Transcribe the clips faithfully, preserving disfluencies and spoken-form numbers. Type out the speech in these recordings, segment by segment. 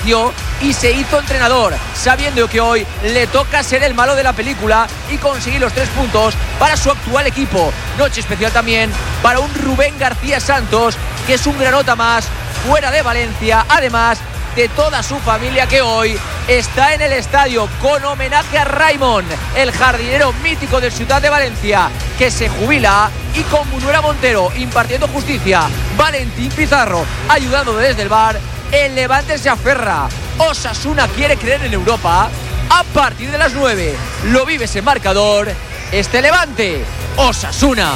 creció y se hizo entrenador, sabiendo que hoy le toca ser el malo de la película y conseguir los tres puntos para su actual equipo. Noche especial también para un Rubén García Santos, que es un granota más fuera de Valencia, además de toda su familia que hoy está en el estadio con homenaje a Raimon, el jardinero mítico del Ciutat de Valencia, que se jubila, y con Munuera Montero impartiendo justicia, Valentín Pizarro ayudando desde el bar. El Levante se aferra, Osasuna quiere creer en Europa. A partir de las nueve lo vives en marcador, este Levante Osasuna.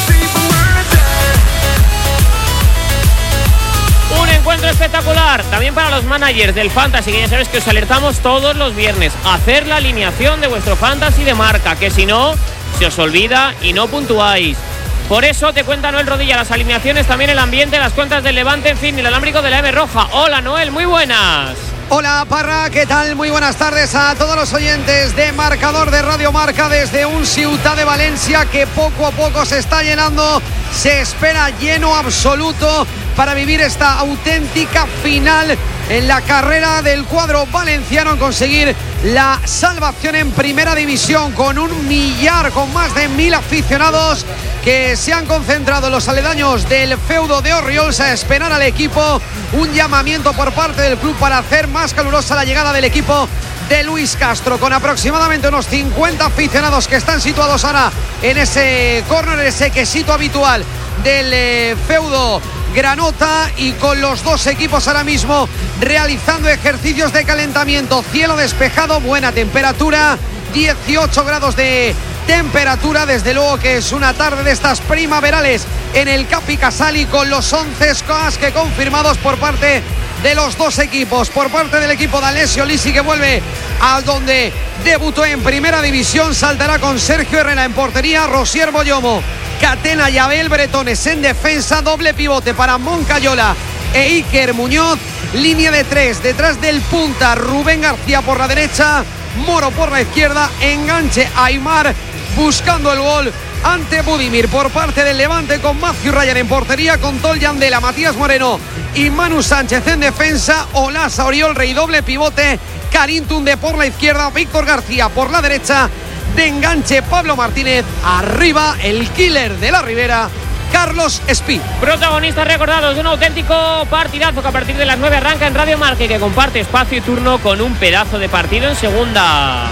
Un encuentro espectacular también para los managers del Fantasy, que ya sabes que os alertamos todos los viernes a hacer la alineación de vuestro Fantasy de marca, que si no, se os olvida y no puntuáis. Por eso te cuenta Noel Rodilla las alineaciones, también el ambiente, las cuentas del Levante, en fin, el alámbrico de la M Roja. Hola Noel, muy buenas. Hola Parra, ¿qué tal? Muy buenas tardes a todos los oyentes de Marcador de Radio Marca desde un Ciutat de Valencia que poco a poco se está llenando. Se espera lleno absoluto para vivir esta auténtica final en la carrera del cuadro valenciano en conseguir la salvación en primera división, con un millar, con más de mil aficionados que se han concentrado en los aledaños del feudo de Orriols a esperar al equipo. Un llamamiento por parte del club para hacer más calurosa la llegada del equipo de Luis Castro, con aproximadamente unos cincuenta aficionados que están situados ahora en ese córner, en ese quesito habitual del eh, feudo granota, y con los dos equipos ahora mismo realizando ejercicios de calentamiento. Cielo despejado, buena temperatura, dieciocho grados de temperatura, desde luego que es una tarde de estas primaverales en el Capi Casali, con los once scores que confirmados por parte de los dos equipos. Por parte del equipo de Alessio Lisi, que vuelve a donde debutó en primera división, saltará con Sergio Herrera en portería, Rosier Boyomo, Catena y Abel Bretones en defensa, doble pivote para Moncayola e Iker Muñoz, línea de tres, detrás del punta Rubén García por la derecha, Moro por la izquierda, enganche Aimar buscando el gol ante Budimir por parte del Levante, con Matthew Ryan en portería, con Tol Yandela, Matías Moreno y Manu Sánchez en defensa, Olasa, Oriol Rey, doble pivote, Karim Tunde por la izquierda, Víctor García por la derecha, de enganche Pablo Martínez, arriba el killer de la Ribera, Carlos Espí. Protagonistas recordados de un auténtico partidazo que a partir de las nueve arranca en Radio Marca y que comparte espacio y turno con un pedazo de partido en segunda.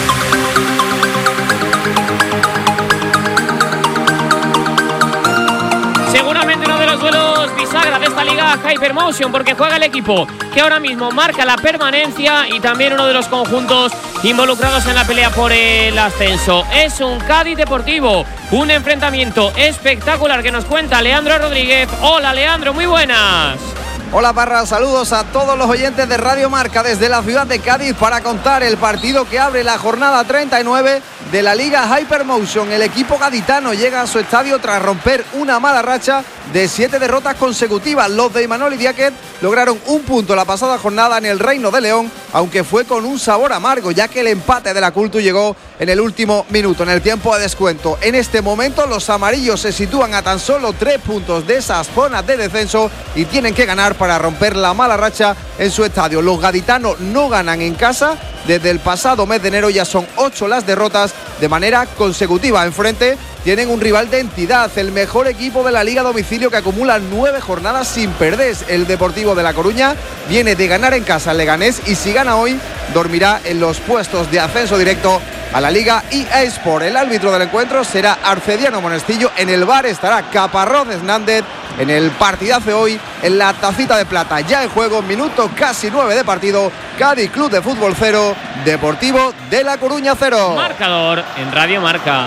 Seguramente uno de los duelos bisagra de esta liga Hypermotion, porque juega el equipo que ahora mismo marca la permanencia y también uno de los conjuntos involucrados en la pelea por el ascenso. Es un Cádiz Deportivo, un enfrentamiento espectacular que nos cuenta Leandro Rodríguez. Hola Leandro, muy buenas. Hola Parra, saludos a todos los oyentes de Radio Marca desde la ciudad de Cádiz para contar el partido que abre la jornada treinta y nueve de la Liga Hypermotion. El equipo gaditano llega a su estadio tras romper una mala racha de siete derrotas consecutivas. Los de Imanol Idiáquez lograron un punto la pasada jornada en el Reino de León, aunque fue con un sabor amargo, ya que el empate de la Cultu llegó en el último minuto, en el tiempo de descuento. En este momento los amarillos se sitúan a tan solo tres puntos de esas zonas de descenso y tienen que ganar para romper la mala racha en su estadio. Los gaditanos no ganan en casa desde el pasado mes de enero, ya son ocho las derrotas de manera consecutiva. Enfrente tienen un rival de entidad, el mejor equipo de la Liga a domicilio, que acumula nueve jornadas sin perder. El Deportivo de La Coruña viene de ganar en casa al Leganés y si gana hoy dormirá en los puestos de ascenso directo a la Liga E A Sport. El árbitro del encuentro será Arcediano Monestillo. En el bar estará Caparrós Hernández. En el partidazo de hoy, en la tacita de plata, ya en juego, minuto casi nueve de partido. Cádiz Club de Fútbol cero, Deportivo de La Coruña cero. Marcador en Radio Marca.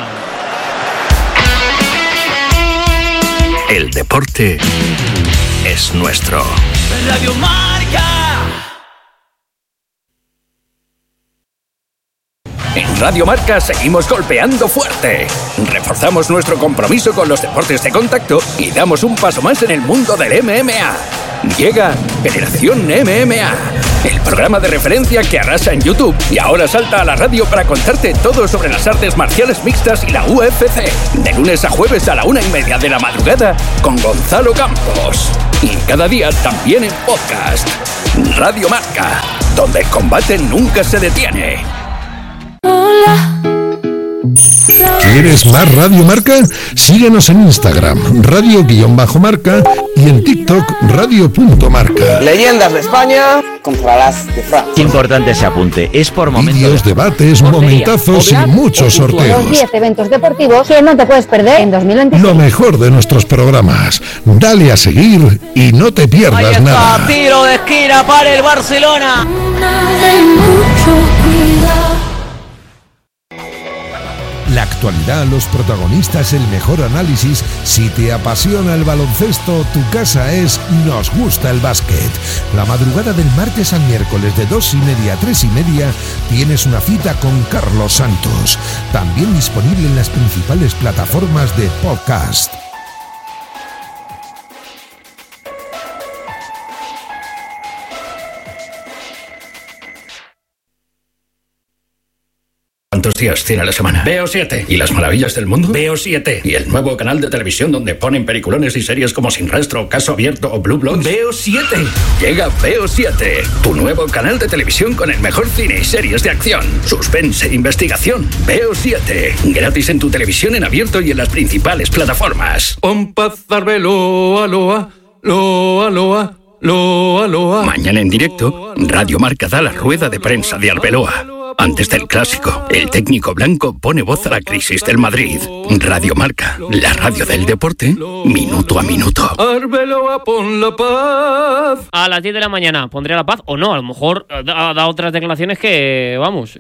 El deporte es nuestro. Radio Marca. En Radio Marca seguimos golpeando fuerte. Reforzamos nuestro compromiso con los deportes de contacto y damos un paso más en el mundo del M M A. Llega Generación M M A, el programa de referencia que arrasa en YouTube y ahora salta a la radio para contarte todo sobre las artes marciales mixtas y la U F C. De lunes a jueves a la una y media de la madrugada con Gonzalo Campos. Y cada día también en podcast. Radio Marca, donde el combate nunca se detiene. ¿Quieres más Radio Marca? Síguenos en Instagram, radio-marca y en TikTok, radio.marca. Leyendas de España contra las de Francia. Importante ese apunte, es por momentos. Vídeos, debates, momentazos y muchos sorteos. Los diez eventos deportivos que no te puedes perder en dos mil veintiséis. Lo mejor de nuestros programas. Dale a seguir y no te pierdas Ahí está, nada. tiro de esquina para el Barcelona. La actualidad, los protagonistas, el mejor análisis. Si te apasiona el baloncesto, tu casa es Nos Gusta el Básquet. La madrugada del martes al miércoles de dos y media a tres y media tienes una cita con Carlos Santos. También disponible en las principales plataformas de podcast. ¿Cuántos días tiene la semana? Veo siete. ¿Y las maravillas del mundo? Veo siete. ¿Y el nuevo canal de televisión donde ponen peliculones y series como Sin Rastro, Caso Abierto o Blue Bloods? Veo siete. Llega Veo siete, tu nuevo canal de televisión con el mejor cine y series de acción, suspense e investigación. Veo siete. Gratis en tu televisión en abierto y en las principales plataformas. Loa, loa, loa, loa, loa, loa. Mañana en directo, Radio Marca da la rueda de prensa de Arbeloa. Antes del clásico, el técnico blanco pone voz a la crisis del Madrid. Radio Marca, la radio del deporte, minuto a minuto. Arbeloa, pon la paz. A las diez de la mañana pondré la paz, o no, a lo mejor da, da otras declaraciones que, vamos,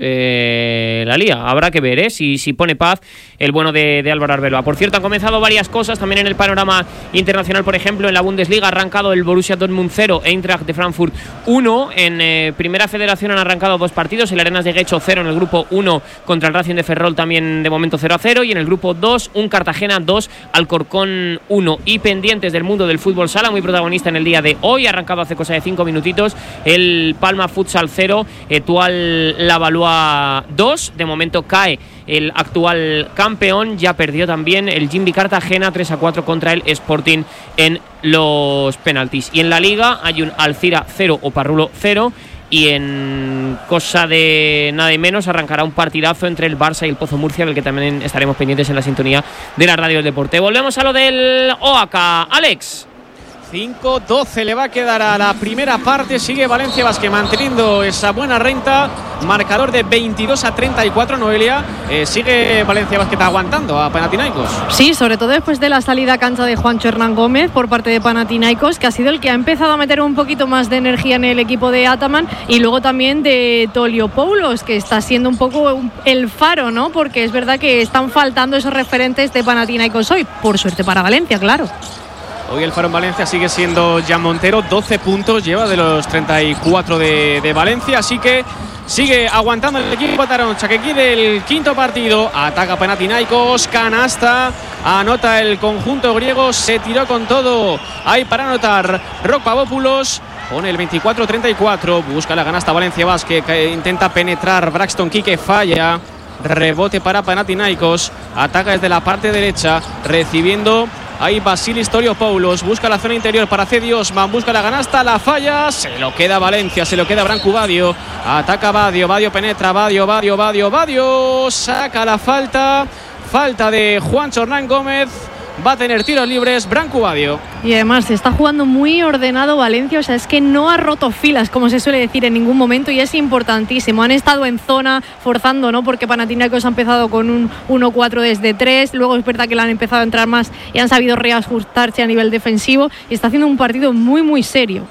eh, la lía. Habrá que ver, ¿eh? Si, si pone paz el bueno de, de Álvaro Arbeloa. Por cierto, han comenzado varias cosas también en el panorama internacional. Por ejemplo, en la Bundesliga ha arrancado el Borussia Dortmund cero, Eintracht de Frankfurt uno. En eh, Primera Federación han arrancado dos partidos, el Arenas de Guecho cero en el grupo uno contra el Racing de Ferrol, también de momento cero a cero, y en el grupo dos, un Cartagena dos, Alcorcón uno. Y pendientes del mundo del fútbol sala, muy protagonista en el día de hoy, ha arrancado hace cosa de cinco minutitos el Palma Futsal cero, Etual Lavallois dos. De momento cae el actual campeón, ya perdió también el Jimby Cartagena tres a cuatro contra el Sporting en los penaltis. Y en la Liga hay un Alcira cero, Oparrulo cero. Y en cosa de nada y menos arrancará un partidazo entre el Barça y el Pozo Murcia, del que también estaremos pendientes en la sintonía de la radio del deporte. Volvemos a lo del O A C A. Alex. cinco doce le va a quedar a la primera parte. Sigue Valencia Basket manteniendo esa buena renta. Marcador de veintidós a treinta y cuatro, Noelia. Eh, sigue Valencia Basket aguantando a Panathinaikos. Sí, sobre todo después de la salida a cancha de Juancho Hernán Gómez por parte de Panathinaikos, que ha sido el que ha empezado a meter un poquito más de energía en el equipo de Ataman, y luego también de Toliopoulos, que está siendo un poco el faro, ¿no? Porque es verdad que están faltando esos referentes de Panathinaikos hoy. Por suerte para Valencia, claro. Hoy el faro en Valencia sigue siendo Jan Montero, doce puntos lleva de los treinta y cuatro de, de Valencia, así que sigue aguantando el equipo Taroncha, que quiere el quinto partido. Ataca Panathinaikos, canasta, anota el conjunto griego, se tiró con todo ahí para anotar Roc Pavopoulos. Pone el veinticuatro treinta y cuatro, busca la canasta Valencia Basket, que intenta penetrar Braxton Quique, falla. Rebote para Panathinaikos, ataca desde la parte derecha, recibiendo ahí Basilis Toliopoulos, busca la zona interior para Cedi Osman, busca la canasta, la falla, se lo queda Valencia, se lo queda Branco Badio, ataca Badio, Badio penetra, Badio, Badio, Badio, Badio, saca la falta, falta de Juancho Hernán Gómez. Va a tener tiros libres Branco Badio. Y además se está jugando muy ordenado Valencia, o sea, es que no ha roto filas, como se suele decir en ningún momento, y es importantísimo. Han estado en zona forzando, ¿no? Porque Panathinaikos ha empezado con un uno cuatro desde tres, luego es verdad que le han empezado a entrar más y han sabido reajustarse a nivel defensivo, y está haciendo un partido muy muy serio.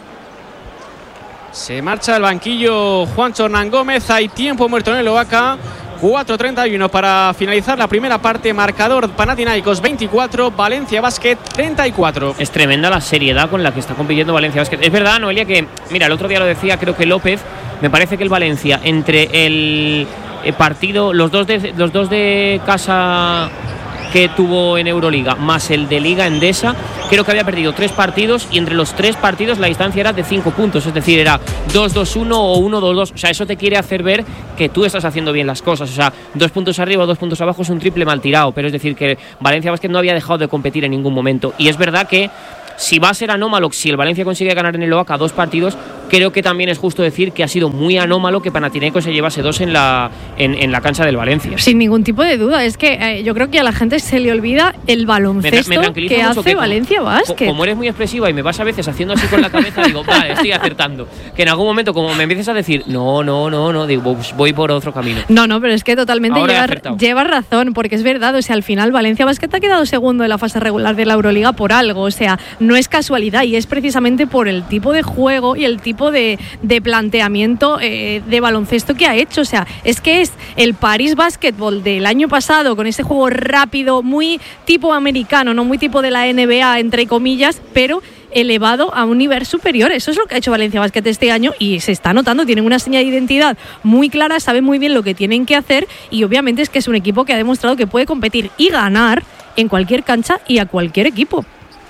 Se marcha al banquillo Juancho Hernán Gómez, hay tiempo muerto en el O A C A. cuatro treinta y uno para finalizar la primera parte. Marcador Panathinaikos veinticuatro, Valencia Basket treinta y cuatro. Es tremenda la seriedad con la que está compitiendo Valencia Basket. Es verdad, Noelia, que, mira, el otro día lo decía, creo que López, me parece que el Valencia, entre el partido, los dos de, los dos de casa que tuvo en Euroliga más el de Liga Endesa, creo que había perdido tres partidos, y entre los tres partidos la distancia era de cinco puntos, es decir, era dos dos uno o uno dos dos. O sea, eso te quiere hacer ver que tú estás haciendo bien las cosas. O sea, dos puntos arriba o dos puntos abajo es un triple mal tirado, pero es decir que Valencia Basket no había dejado de competir en ningún momento. Y es verdad que si va a ser anómalo, si el Valencia consigue ganar en el O A C A dos partidos, creo que también es justo decir que ha sido muy anómalo que Panathinaikos se llevase dos en la, en, en la cancha del Valencia. Sin ningún tipo de duda, es que eh, yo creo que a la gente se le olvida el baloncesto me, me que hace que Valencia como, Basket. Como eres muy expresiva y me vas a veces haciendo así con la cabeza, digo, vale, estoy acertando. Que en algún momento, como me empieces a decir, no, no, no, no, digo, voy por otro camino. No, no, pero es que totalmente llevas, llevas razón, porque es verdad, o sea, al final Valencia Basket ha quedado segundo en la fase regular de la Euroliga por algo, o sea, no es casualidad y es precisamente por el tipo de juego y el tipo de, de planteamiento eh, de baloncesto que ha hecho, o sea, es que es el Paris Basketball del año pasado con ese juego rápido, muy tipo americano, no muy tipo de la N B A, entre comillas, pero elevado a un nivel superior. Eso es lo que ha hecho Valencia Basket este año y se está notando, tienen una señal de identidad muy clara, saben muy bien lo que tienen que hacer y obviamente es que es un equipo que ha demostrado que puede competir y ganar en cualquier cancha y a cualquier equipo.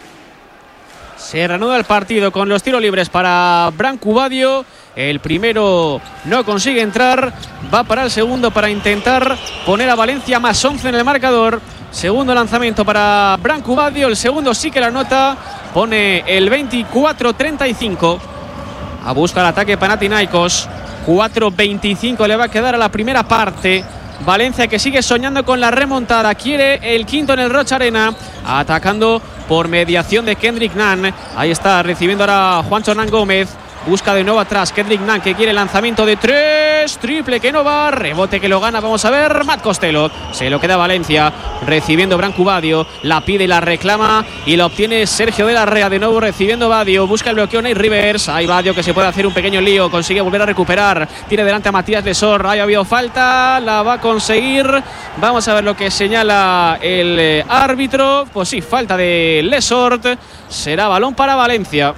Se reanuda el partido con los tiros libres para Branco Badio. El primero no consigue entrar, va para el segundo para intentar poner a Valencia más once en el marcador. Segundo lanzamiento para Branco Badio, el segundo sí que la anota, pone el veinticuatro treinta y cinco. A busca el ataque Panathinaikos, cuatro veinticinco le va a quedar a la primera parte. Valencia que sigue soñando con la remontada, quiere el quinto en el Rocha Arena, atacando por mediación de Kendrick Nunn. Ahí está recibiendo ahora Juancho Hernán Gómez. Busca de nuevo atrás Kendrick Nunn, que quiere lanzamiento de tres, triple que no va, rebote que lo gana, vamos a ver, Matt Costello, se lo queda Valencia, recibiendo Branco Badio, la pide y la reclama y la obtiene Sergio de la Rea, de nuevo recibiendo Badio, busca el bloqueo Nate Rivers, hay Badio que se puede hacer un pequeño lío, consigue volver a recuperar, tiene delante a Matías Lesor, ahí ha habido falta, la va a conseguir, vamos a ver lo que señala el eh, árbitro, pues sí, falta de Lesort, será balón para Valencia.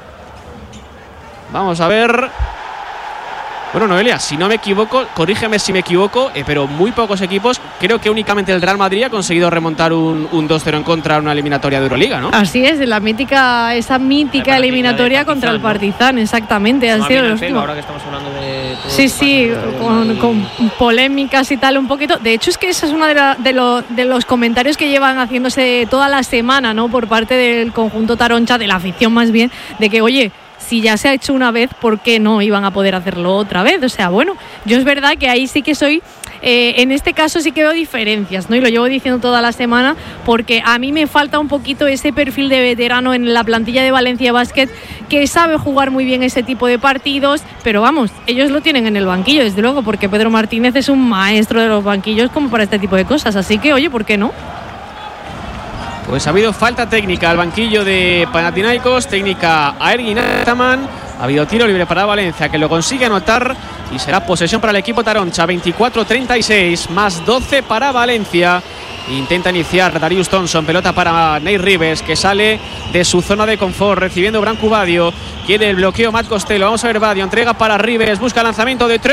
Vamos a ver. Bueno, Noelia, si no me equivoco, corrígeme si me equivoco, eh, pero muy pocos equipos, creo que únicamente el Real Madrid ha conseguido remontar un, un dos cero en contra en una eliminatoria de Euroliga, ¿no? Así es, la mítica, esa mítica eliminatoria contra el Partizan, exactamente. Han sido los últimos. Ahora que estamos hablando de sí, sí, con, con polémicas y tal un poquito. De hecho, es que esa es uno de, la, de, lo, de los comentarios que llevan haciéndose toda la semana, ¿no? Por parte del conjunto taroncha, de la afición más bien, de que, oye, si ya se ha hecho una vez, ¿por qué no iban a poder hacerlo otra vez? O sea, bueno, yo es verdad que ahí sí que soy, eh, en este caso sí que veo diferencias, ¿no? Y lo llevo diciendo toda la semana, porque a mí me falta un poquito ese perfil de veterano en la plantilla de Valencia Basket, que sabe jugar muy bien ese tipo de partidos, pero vamos, ellos lo tienen en el banquillo, desde luego, porque Pedro Martínez es un maestro de los banquillos como para este tipo de cosas, así que, oye, ¿por qué no? Pues ha habido falta técnica al banquillo de Panathinaikos, técnica a Ergin Ataman. Ha habido tiro libre para Valencia, que lo consigue anotar y será posesión para el equipo taroncha. veinticuatro treinta y seis, más doce para Valencia. Intenta iniciar Darius Thompson, pelota para Nate Rivers, que sale de su zona de confort, recibiendo Branco Badio. Quiere el bloqueo Matt Costello, vamos a ver Badio, entrega para Rivers, busca lanzamiento de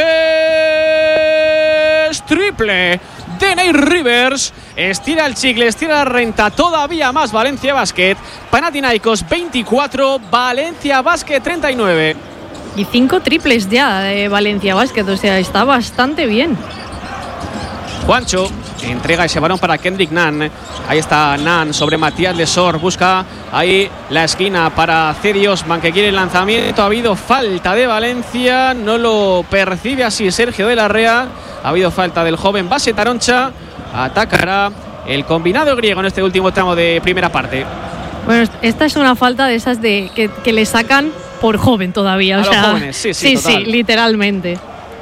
tres, triple de Nate Rivers, estira el chicle, estira la renta, todavía más Valencia Basket. Panathinaikos veinticuatro, Valencia Basket treinta y nueve. Y cinco triples ya de Valencia Basket, o sea, está bastante bien. Juancho entrega ese balón para Kendrick Nunn. Ahí está Nunn sobre Matías Lesor. Busca ahí la esquina para Cedi Osman, que quiere el lanzamiento. Ha habido falta de Valencia. No lo percibe así Sergio de la Rea. Ha habido falta del joven base taroncha. Atacará el combinado griego en este último tramo de primera parte. Bueno, esta es una falta de esas de que, que le sacan por joven todavía. A o los sea, jóvenes, sí, sí, sí, sí, literalmente.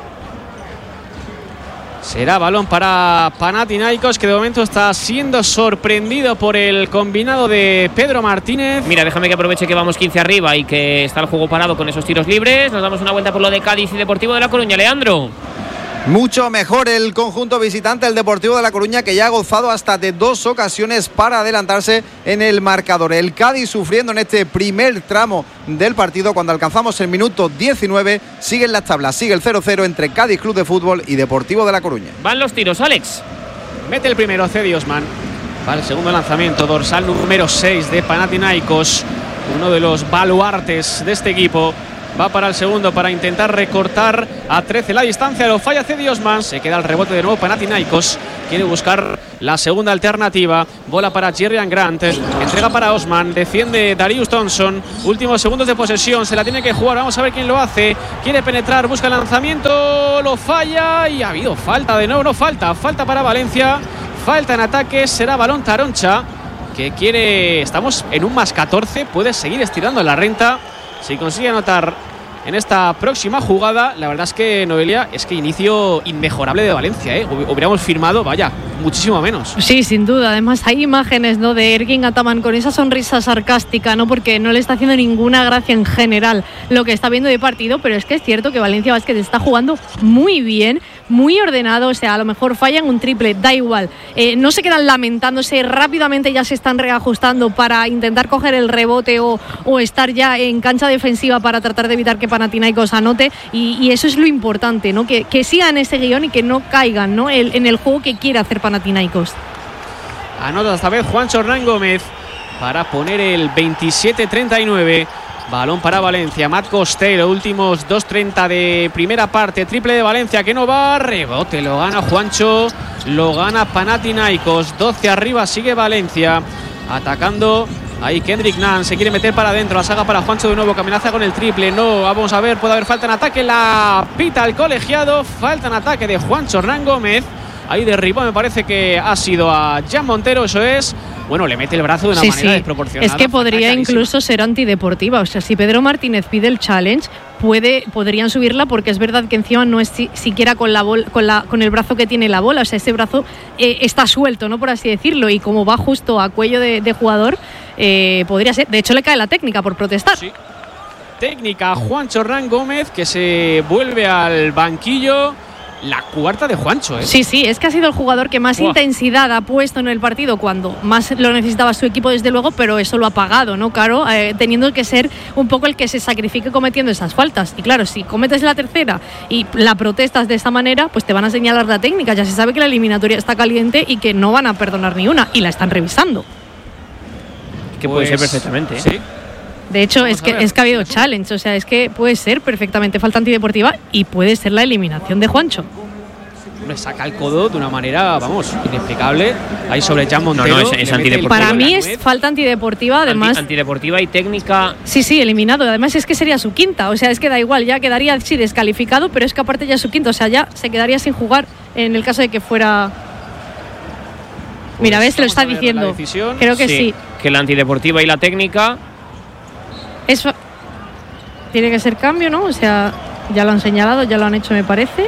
Será balón para Panathinaikos, que de momento está siendo sorprendido por el combinado de Pedro Martínez. Mira, déjame que aproveche que vamos quince arriba y que está el juego parado con esos tiros libres. Nos damos una vuelta por lo de Cádiz y Deportivo de La Coruña. Leandro. Mucho mejor el conjunto visitante, el Deportivo de La Coruña, que ya ha gozado hasta de dos ocasiones para adelantarse en el marcador. El Cádiz sufriendo en este primer tramo del partido. Cuando alcanzamos el minuto diecinueve, siguen las tablas, sigue el cero cero entre Cádiz Club de Fútbol y Deportivo de La Coruña. Van los tiros, Alex. Mete el primero Cedi Osman. Va el segundo lanzamiento, dorsal número seis de Panathinaikos, uno de los baluartes de este equipo. Va para el segundo para intentar recortar a trece la distancia. Lo falla Cedi Osman. Se queda el rebote de nuevo Panathinaikos. Quiere buscar la segunda alternativa. Bola para Jerian Grant. Entrega para Osman. Defiende Darius Thompson. Últimos segundos de posesión. Se la tiene que jugar. Vamos a ver quién lo hace. Quiere penetrar. Busca el lanzamiento. Lo falla. Y ha habido falta de nuevo. No falta. Falta para Valencia. Falta en ataque. Será balón Taroncha, que quiere. Estamos en un más catorce. Puede seguir estirando la renta. Si consigue anotar en esta próxima jugada, la verdad es que, Noelia, es que inicio inmejorable de Valencia, ¿eh? Hubiéramos firmado, vaya, muchísimo menos. Sí, sin duda. Además hay imágenes, ¿no?, de Ergin Ataman con esa sonrisa sarcástica, ¿no?, porque no le está haciendo ninguna gracia en general lo que está viendo de partido, pero es que es cierto que Valencia Basket está jugando muy bien, muy ordenado. O sea, a lo mejor fallan un triple, da igual, eh, no se quedan lamentándose, rápidamente ya se están reajustando para intentar coger el rebote o, o estar ya en cancha defensiva para tratar de evitar que Panathinaikos anote, y, y eso es lo importante, ¿no?, que, que sigan ese guión y que no caigan, ¿no?, el, en el juego que quiere hacer Panathinaikos. Anota esta vez Juancho Hernán Gómez para poner el veintisiete treinta y nueve. Balón para Valencia. Matt Costello, últimos dos treinta de primera parte. Triple de Valencia que no va. Rebote, lo gana Juancho. Lo gana Panathinaikos. doce arriba, sigue Valencia. Atacando ahí Kendrick Nunn. Se quiere meter para adentro. La saga para Juancho de nuevo. Que amenaza con el triple. No, vamos a ver. Puede haber falta en ataque. La pita el colegiado. Falta en ataque de Juancho Hernán Gómez. Ahí derribó, me parece que ha sido a Jan Montero, eso es. Bueno, le mete el brazo de una sí, manera sí. desproporcionada. Es que podría incluso ser antideportiva. O sea, si Pedro Martínez pide el challenge, puede, podrían subirla, porque es verdad que encima no es si, siquiera con la bol, con la con el brazo que tiene la bola. O sea, ese brazo eh, está suelto, ¿no?, por así decirlo. Y como va justo a cuello de, de jugador, eh, podría ser. De hecho, le cae la técnica por protestar. Sí. Técnica Juancho Hernán Gómez, que se vuelve al banquillo. La cuarta de Juancho, ¿eh? Sí, sí, es que ha sido el jugador que más Uah. intensidad ha puesto en el partido cuando más lo necesitaba su equipo, desde luego, pero eso lo ha pagado, ¿no, Caro? Eh, teniendo que ser un poco el que se sacrifique cometiendo esas faltas. Y claro, si cometes la tercera y la protestas de esta manera, pues te van a señalar la técnica. Ya se sabe que la eliminatoria está caliente y que no van a perdonar ni una, y la están revisando. Que pues, puede ser perfectamente, ¿eh? Sí. De hecho, es que, es que ha habido challenge, o sea, es que puede ser perfectamente falta antideportiva y puede ser la eliminación de Juancho. Le saca el codo de una manera, vamos, inexplicable. Ahí sobre Jan Montero. No, no, es, es antideportiva. Para mí es falta antideportiva, además. Anti, antideportiva y técnica. Sí, sí, eliminado. Además es que sería su quinta, o sea, es que da igual, ya quedaría, sí, descalificado, pero es que aparte ya es su quinta, o sea, ya se quedaría sin jugar en el caso de que fuera... Pues Mira, ves, lo está diciendo. Creo que sí, sí. Que la antideportiva y la técnica... Eso tiene que ser cambio, ¿no? O sea, ya lo han señalado, ya lo han hecho, me parece.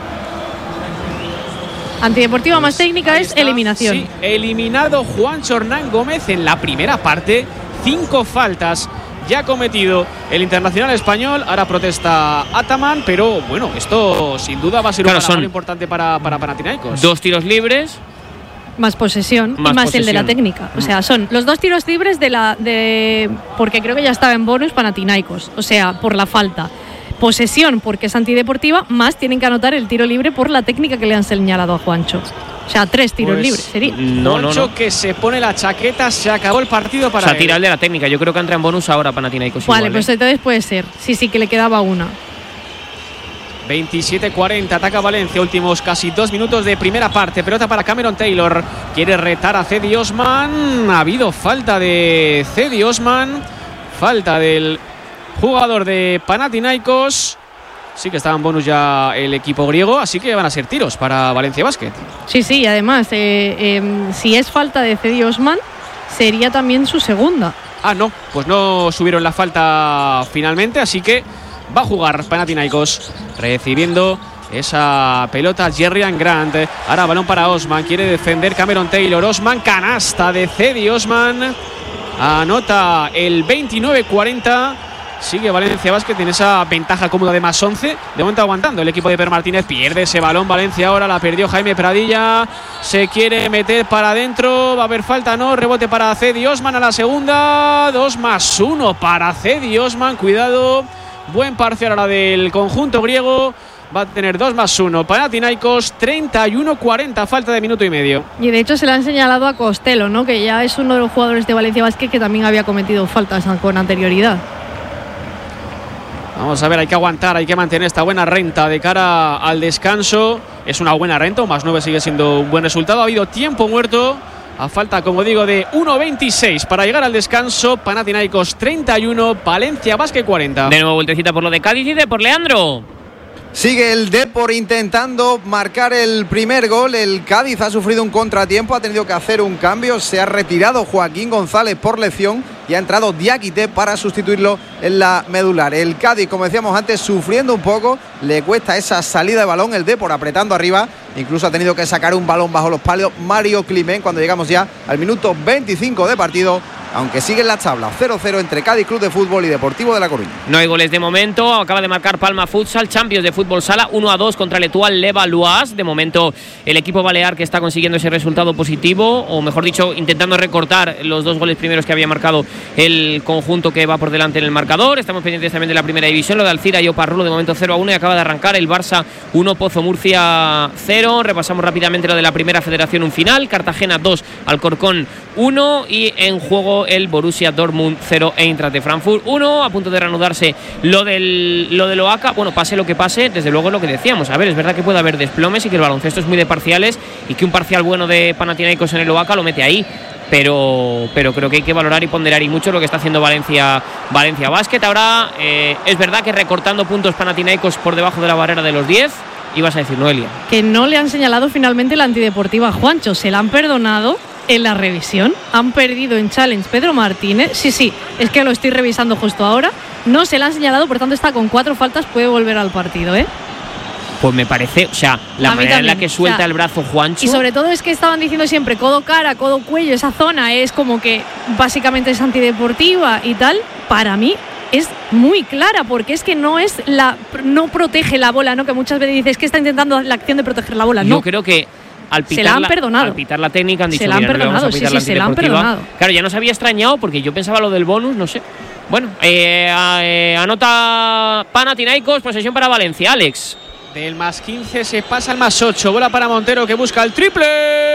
Antideportiva más técnica es eliminación. Sí, eliminado Juancho Hernán Gómez en la primera parte. Cinco faltas ya ha cometido el internacional español. Ahora protesta Ataman, pero bueno, esto sin duda va a ser claro, un ganador importante para, para Panathinaikos. Dos tiros libres. Más posesión más y más posesión. El de la técnica. O sea, son los dos tiros libres de la de porque creo que ya estaba en bonus Panathinaikos. O sea, por la falta. Posesión porque es antideportiva, más tienen que anotar el tiro libre por la técnica que le han señalado a Juancho. O sea, tres tiros pues, libres sería. No, no, no. que se pone la chaqueta, se acabó el partido para O sea, él. tira el de la técnica. Yo creo que entra en bonus ahora Panathinaikos. Vale, igual, pues ¿eh? entonces puede ser. Sí, sí, que le quedaba una. veintisiete cuarenta, ataca Valencia, últimos casi dos minutos de primera parte. Pelota para Cameron Taylor, quiere retar a Cedi Osman. Ha habido falta de Cedi Osman, falta del jugador de Panathinaikos. Sí que estaba en bonus ya el equipo griego, así que van a ser tiros para Valencia Basket. Sí, sí, además, eh, eh, si es falta de Cedi Osman, sería también su segunda. Ah, no, pues no subieron la falta finalmente, así que va a jugar Panathinaikos recibiendo esa pelota Jerian Grant. Ahora balón para Osman, quiere defender Cameron Taylor. Osman, canasta de Cedi Osman. Anota el veintinueve cuarenta. Sigue Valencia Basket en esa ventaja cómoda de más once. De momento aguantando el equipo de Per Martínez. Pierde ese balón Valencia ahora. La perdió Jaime Pradilla. Se quiere meter para adentro. Va a haber falta, no. Rebote para Cedi Osman a la segunda. Dos más uno para Cedi Osman. Cuidado. Buen parcial ahora del conjunto griego. Va a tener dos más uno. Panathinaikos, treinta y uno cuarenta. Falta de minuto y medio. Y de hecho se le han señalado a Costello, ¿no?, que ya es uno de los jugadores de Valencia Basket que también había cometido faltas con anterioridad. Vamos a ver, hay que aguantar, hay que mantener esta buena renta de cara al descanso. Es una buena renta, un más nueve sigue siendo un buen resultado. Ha habido tiempo muerto. A falta, como digo, de uno veintiséis para llegar al descanso. Panathinaikos treinta y uno, Valencia Basket cuarenta. De nuevo vueltecita por lo de Cádiz y de por Leandro. Sigue el Depor intentando marcar el primer gol. El Cádiz ha sufrido un contratiempo, ha tenido que hacer un cambio. Se ha retirado Joaquín González por lesión y ha entrado Diakité para sustituirlo en la medular. El Cádiz, como decíamos antes, sufriendo un poco. Le cuesta esa salida de balón. El Depor apretando arriba. Incluso ha tenido que sacar un balón bajo los palos Mario Climent cuando llegamos ya al minuto veinticinco de partido. Aunque siguen las tablas cero cero entre Cádiz Club de Fútbol y Deportivo de La Coruña. No hay goles de momento. Acaba de marcar Palma Futsal, Champions de Fútbol Sala, uno a dos contra el Etoile Levallois. De momento el equipo balear que está consiguiendo ese resultado positivo, o mejor dicho, intentando recortar los dos goles primeros que había marcado el conjunto que va por delante en el marcador. Estamos pendientes también de la primera división, lo de Alcira y Oparrulo de momento cero a uno y acaba de arrancar el Barça uno, Pozo Murcia cero. Repasamos rápidamente lo de la primera federación, un final. Cartagena dos, Alcorcón uno y en juego el Borussia Dortmund cero, Eintracht de Frankfurt uno. A punto de reanudarse lo del lo del Oaca. Bueno, pase lo que pase, desde luego es lo que decíamos. A ver, es verdad que puede haber desplomes y que el baloncesto es muy de parciales y que un parcial bueno de Panathinaikos en el Oaca lo mete ahí. Pero, pero creo que hay que valorar y ponderar y mucho lo que está haciendo Valencia Valencia Basket. Ahora eh, es verdad que recortando puntos Panathinaikos por debajo de la barrera de los diez. Ibas a decir, Noelia. Que no le han señalado finalmente la antideportiva a Juancho. Se la han perdonado en la revisión. Han perdido en Challenge Pedro Martínez. Sí, sí, es que lo estoy revisando justo ahora. No se la han señalado, por tanto está con cuatro faltas, puede volver al partido, ¿eh? Pues me parece, o sea, la manera en la que suelta, o sea, el brazo Juancho. Y sobre todo es que estaban diciendo siempre codo cara, codo cuello, esa zona es como que básicamente es antideportiva y tal. Para mí es muy clara, porque es que no es la no protege la bola, ¿no? Que muchas veces dices que está intentando la acción de proteger la bola. No. Yo creo que al pitar, se la han la, perdonado. Al pitar la técnica han dicho, se la han mira, perdonado, no vamos a pitar sí, la sí, se la han perdonado. Claro, ya nos había extrañado porque yo pensaba lo del bonus, no sé. Bueno, eh, eh, anota Panathinaikos, posesión para Valencia, Alex. Del más quince se pasa al más ocho. Bola para Montero que busca el triple.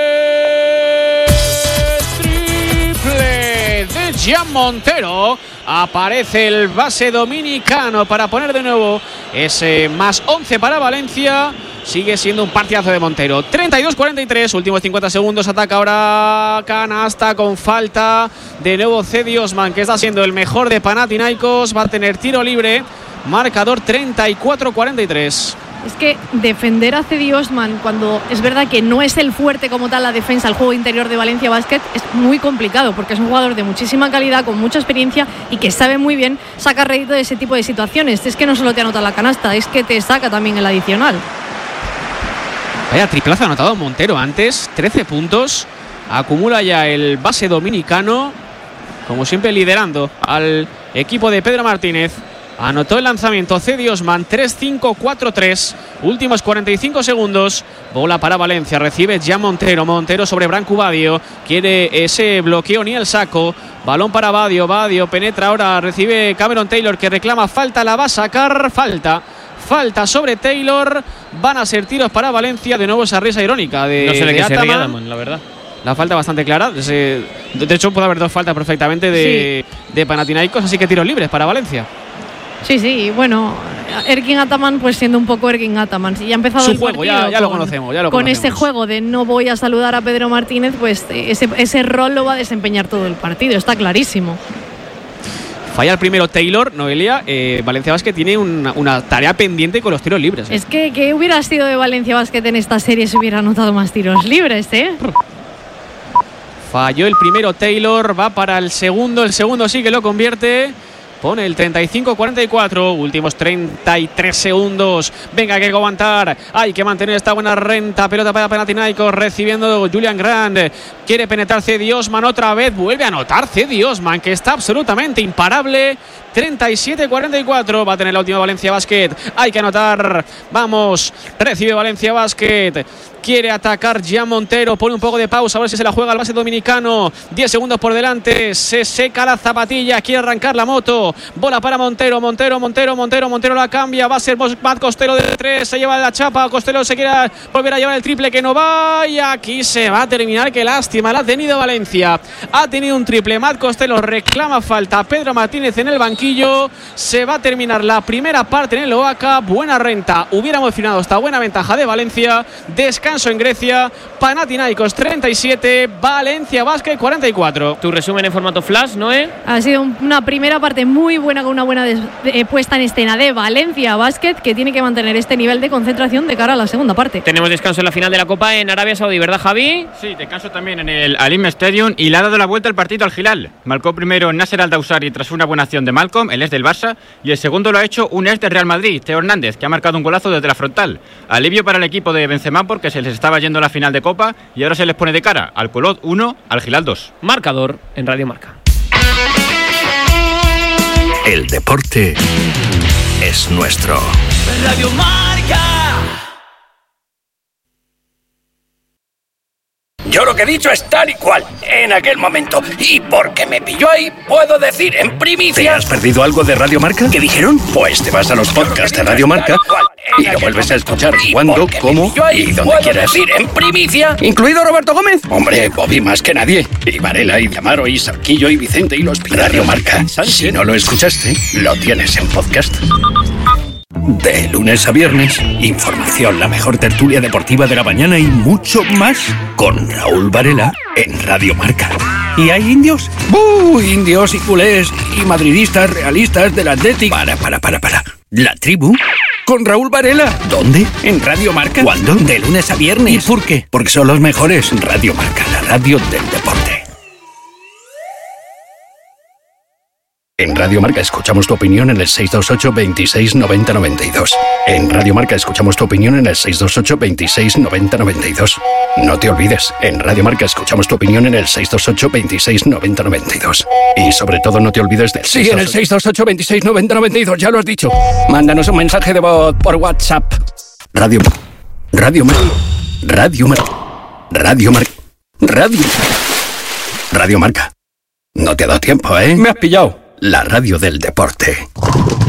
Triple de Gian Montero. Aparece el base dominicano para poner de nuevo ese más once para Valencia. Sigue siendo un partidazo de Montero. treinta y dos cuarenta y tres, últimos cincuenta segundos. Ataca ahora canasta con falta. De nuevo Cedi Osman, que está siendo el mejor de Panathinaikos. Va a tener tiro libre. Marcador treinta y cuatro cuarenta y tres. Es que defender a Cedi Osman cuando es verdad que no es el fuerte como tal la defensa, el juego interior de Valencia Basket, es muy complicado porque es un jugador de muchísima calidad, con mucha experiencia y que sabe muy bien sacar rédito de ese tipo de situaciones. Es que no solo te anota la canasta, es que te saca también el adicional. Vaya triplazo anotado Montero antes, trece puntos. Acumula ya el base dominicano, como siempre liderando al equipo de Pedro Martínez. Anotó el lanzamiento Cedi Osman, tres cinco cuatro tres. Últimos cuarenta y cinco segundos. Bola para Valencia. Recibe ya Montero. Montero sobre Branco Badio. Quiere ese bloqueo ni el saco. Balón para Badio. Badio penetra ahora. Recibe Cameron Taylor que reclama falta. La va a sacar. Falta. Falta sobre Taylor. Van a ser tiros para Valencia. De nuevo esa risa irónica de, no sé de, de qué Ataman. Se ríe Ataman, la verdad. La falta bastante clara. De hecho puede haber dos faltas perfectamente de, sí. de Panathinaikos. Así que tiros libres para Valencia. Sí, sí, bueno, Ergin Ataman pues siendo un poco Ergin Ataman. Si ya ha empezado su el juego, partido ya, ya con, lo conocemos, ya lo con conocemos. ese juego de no voy a saludar a Pedro Martínez, pues ese, ese rol lo va a desempeñar todo el partido, está clarísimo. Falla el primero Taylor, Noelia. eh, Valencia Basket tiene una, una tarea pendiente con los tiros libres. ¿eh? Es que, ¿qué hubiera sido de Valencia Basket en esta serie si hubiera anotado más tiros libres, eh? Falló el primero Taylor, va para el segundo, el segundo sí que lo convierte. Pone el treinta y cinco cuarenta y cuatro, últimos treinta y tres segundos. Venga, hay que aguantar, hay que mantener esta buena renta. Pelota para Panathinaikos, recibiendo Julian Grant. Quiere penetrar Cedi Osman otra vez. Vuelve a anotar Cedi Osman, que está absolutamente imparable. treinta y siete cuarenta y cuatro, va a tener la última Valencia Basket. Hay que anotar, vamos, recibe Valencia Basket. Quiere atacar Gian Montero, pone un poco de pausa, a ver si se la juega el base dominicano. diez segundos por delante, se seca la zapatilla, quiere arrancar la moto. Bola para Montero, Montero, Montero, Montero, Montero la cambia, va a ser Matt Costello de tres, se lleva la chapa, Costello se quiere volver a llevar el triple que no va y aquí se va a terminar, qué lástima, la ha tenido Valencia. Ha tenido un triple, Matt Costello reclama falta, Pedro Martínez en el banquillo. banquillo. Se va a terminar la primera parte en el Oaca. Buena renta. Hubiéramos firmado esta buena ventaja de Valencia. Descanso en Grecia. Panathinaikos treinta y siete, Valencia Basket cuarenta y cuatro. Tu resumen en formato flash, Noé. Ha sido una primera parte muy buena con una buena des- de, puesta en escena de Valencia Basket, que tiene que mantener este nivel de concentración de cara a la segunda parte. Tenemos descanso en la final de la Copa en Arabia Saudí, ¿verdad, Javi? Sí, descanso también en el Al-Ain Stadium y le ha dado la vuelta al partido al Hilal. Marcó primero Nasser Al-Dawsari tras una buena acción de Malcolm, el ex del Barça, y el segundo lo ha hecho un ex del Real Madrid, Teo Hernández, que ha marcado un golazo desde la frontal. Alivio para el equipo de Benzema porque se les estaba yendo la final de Copa y ahora se les pone de cara al Colot uno, al Hilal dos. Marcador en Radio Marca. El deporte es nuestro. Radio Marca. Yo lo que he dicho es tal y cual, en aquel momento. Y porque me pilló ahí, puedo decir en primicia... ¿Te has perdido algo de Radio Marca? ¿Qué dijeron? Pues te vas a los podcasts de Radio Marca y lo vuelves a escuchar cuando, cómo y donde quieras. Decir en primicia... ¿Incluido Roberto Gómez? Hombre, Bobby más que nadie. Y Varela, y Amaro, y Sarquillo, y Vicente, y los... Radio Marca. Si no lo escuchaste, lo tienes en podcast. De lunes a viernes, información, la mejor tertulia deportiva de la mañana y mucho más con Raúl Varela en Radio Marca. ¿Y hay indios? ¡Uh! Indios y culés y madridistas realistas del Athletic. Para, para, para, para. ¿La tribu? Con Raúl Varela. ¿Dónde? En Radio Marca. ¿Cuándo? De lunes a viernes. ¿Y por qué? Porque son los mejores. Radio Marca, la radio del deporte. En Radio Marca escuchamos tu opinión en el seis dos ocho, veintiséis, noventa, noventa y dos. En Radio Marca escuchamos tu opinión en el seis dos ocho, veintiséis, noventa, noventa y dos. No te olvides, en Radio Marca escuchamos tu opinión en el seis dos ocho, veintiséis, noventa, noventa y dos. Y sobre todo no te olvides del... Sí, en el seis dos ocho, veintiséis, noventa, noventa y dos, ya lo has dicho. Mándanos un mensaje de voz por WhatsApp. Radio... Radio Marca... Radio Marca... Radio Marca... Radio... Radio Marca. No te ha dado tiempo, ¿eh? Me has pillado. La radio del deporte.